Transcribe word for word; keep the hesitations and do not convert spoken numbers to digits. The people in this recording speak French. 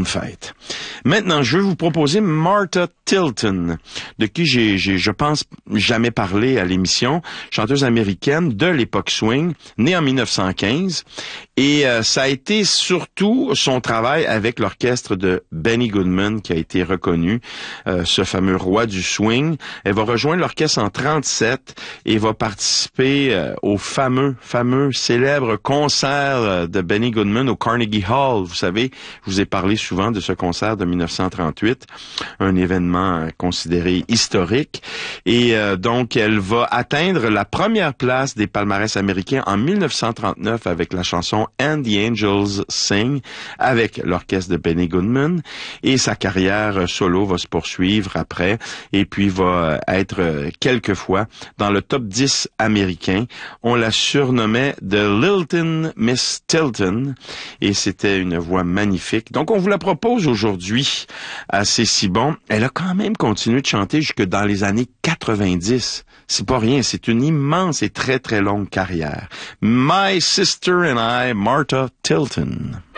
fête. Maintenant, je vais vous proposer Martha Tilton, de qui j'ai, j'ai, je pense, jamais parlé à l'émission, chanteuse américaine de l'époque swing, née en mille neuf cent quinze, et euh, ça a été surtout son travail avec l'orchestre de Benny Goodman qui a été reconnu, euh, ce fameux roi du swing. Elle va rejoindre l'orchestre en trente-sept et va participer euh, au fameux, fameux, célèbre concert de Benny Goodman au Carnegie Hall. Vous savez, je vous ai parlé souvent de ce concert de mille neuf cent trente-huit, un événement considéré historique. Et euh, donc, elle va atteindre la première place des palmarès américains en mille neuf cent trente-neuf avec la chanson And the Angels Sing avec l'orchestre de Benny Goodman. Et sa carrière solo va se poursuivre après et puis va être quelquefois dans le top dix américain. On la surnommait The Lilton Miss Tilton et c'était une voix magnifique. Donc, on vous la propose aujourd'hui à C'est si bon. Elle a quand même continué de chanter jusque dans les années quatre-vingt-dix. C'est pas rien, c'est une immense et très très longue carrière. My Sister and I, Martha Tilton.